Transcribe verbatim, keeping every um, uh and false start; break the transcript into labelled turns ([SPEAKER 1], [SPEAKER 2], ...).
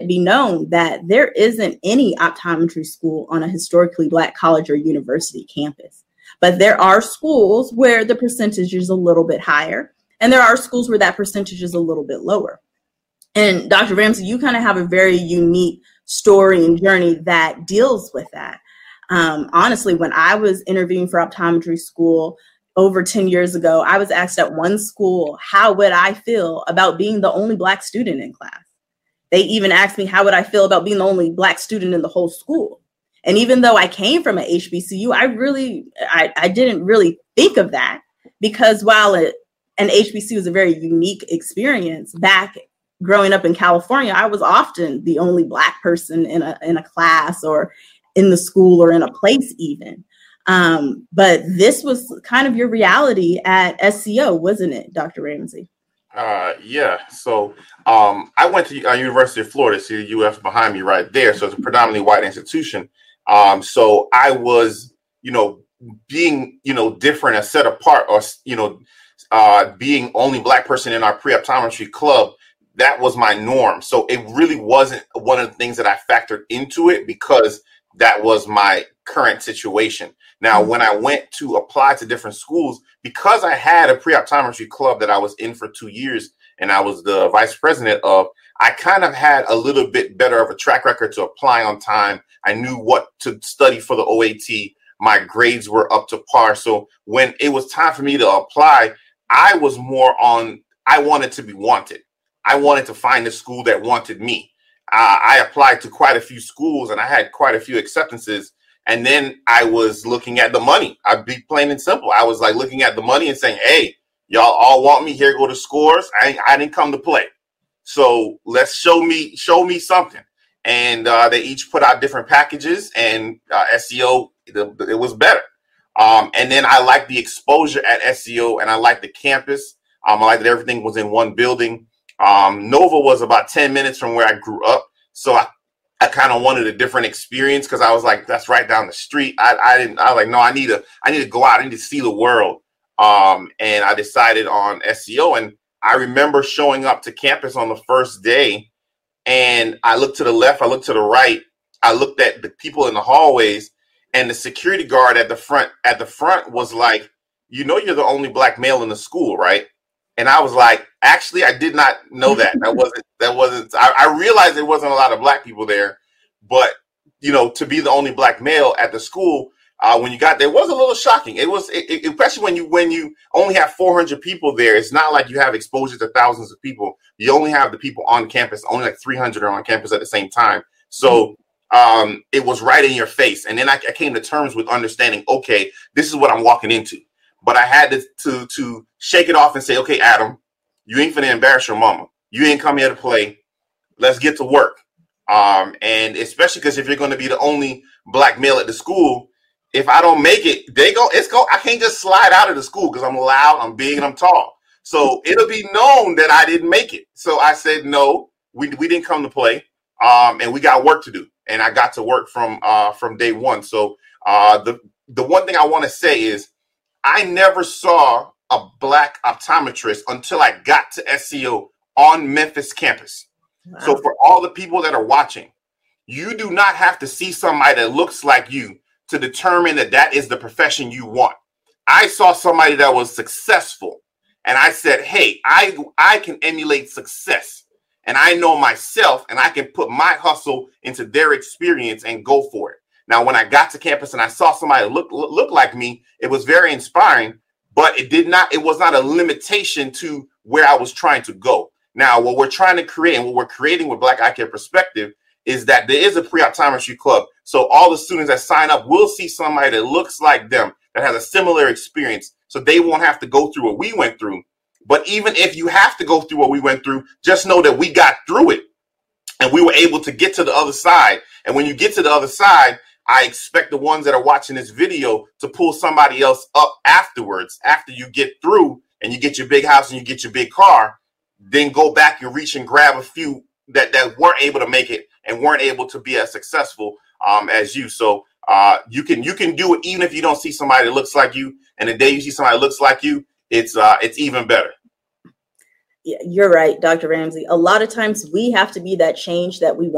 [SPEAKER 1] be known that there isn't any optometry school on a historically Black college or university campus. But there are schools where the percentage is a little bit higher, and there are schools where that percentage is a little bit lower. And Doctor Ramsey, you kind of have a very unique story and journey that deals with that. Um, honestly, when I was interviewing for optometry school over ten years ago, I was asked at one school, how would I feel about being the only Black student in class? They even asked me, how would I feel about being the only Black student in the whole school? And even though I came from an H B C U, I really, I, I didn't really think of that, because while it, an H B C U is a very unique experience, back growing up in California, I was often the only Black person in a in a class or in the school or in a place even. Um, but this was kind of your reality at S C O, wasn't it, Doctor Ramsey?
[SPEAKER 2] Uh, yeah. So um, I went to uh, University of Florida, see the U F behind me right there. So it's a predominantly white institution. Um, so I was, you know, being, you know, different and set apart, or, you know, uh, being only Black person in our pre-optometry club. That was my norm. So it really wasn't one of the things that I factored into it, because that was my current situation. Now, when I went to apply to different schools, because I had a pre-optometry club that I was in for two years and I was the vice president of, I kind of had a little bit better of a track record to apply on time. I knew what to study for the O A T. My grades were up to par. So when it was time for me to apply, I was more on, I wanted to be wanted. I wanted to find a school that wanted me. Uh, I applied to quite a few schools and I had quite a few acceptances. And then I was looking at the money. I'd be plain and simple. I was like looking at the money and saying, hey, y'all all want me. Here go the scores. I, I didn't come to play. So let's show me, show me something. And uh, they each put out different packages, and uh, S C O, it, it was better. Um, and then I liked the exposure at S C O, and I liked the campus. Um, I liked that everything was in one building. Um, Nova was about ten minutes from where I grew up. So I, I kind of wanted a different experience, because I was like, that's right down the street. I, I didn't, I was like, no, I need to, I need to go out. I need to see the world. Um, and I decided on S C O. And I remember showing up to campus on the first day, and I looked to the left, I looked to the right. I looked at the people in the hallways, and the security guard at the front, at the front was like, you know, you're the only Black male in the school, right? And I was like, actually, I did not know that. That wasn't, that wasn't, I, I realized there wasn't a lot of Black people there, but, you know, to be the only Black male at the school, uh, when you got there, was a little shocking. It was, it, it, especially when you, when you only have four hundred people there. It's not like you have exposure to thousands of people. You only have the people on campus, only like three hundred are on campus at the same time. So um, it was right in your face. And then I, I came to terms with understanding, okay, this is what I'm walking into. But I had to, to to shake it off and say, okay, Adam, you ain't finna embarrass your mama. You ain't come here to play. Let's get to work. Um, and especially because if you're going to be the only Black male at the school, if I don't make it, they go, it's go. I can't just slide out of the school because I'm loud, I'm big, and I'm tall. So it'll be known that I didn't make it. So I said, no, we we didn't come to play, um, and we got work to do. And I got to work from uh, from day one. So uh, the the one thing I want to say is, I never saw a Black optometrist until I got to S C O on Memphis campus. Wow. So for all the people that are watching, you do not have to see somebody that looks like you to determine that that is the profession you want. I saw somebody that was successful, and I said, hey, I, I can emulate success, and I know myself, and I can put my hustle into their experience and go for it. Now, when I got to campus and I saw somebody look, look look like me, it was very inspiring, but it did not, it was not a limitation to where I was trying to go. Now, what we're trying to create and what we're creating with Black Eye Care Perspective is that there is a pre-optometry club. So all the students that sign up will see somebody that looks like them, that has a similar experience, so they won't have to go through what we went through. But even if you have to go through what we went through, just know that we got through it and we were able to get to the other side. And when you get to the other side, I expect the ones that are watching this video to pull somebody else up afterwards, after you get through and you get your big house and you get your big car, then go back and reach and grab a few that, that weren't able to make it and weren't able to be as successful um, as you. So uh, you can you can do it even if you don't see somebody that looks like you. And the day you see somebody that looks like you, it's uh, it's even better.
[SPEAKER 1] Yeah, you're right, Doctor Ramsey. A lot of times we have to be that change that we want.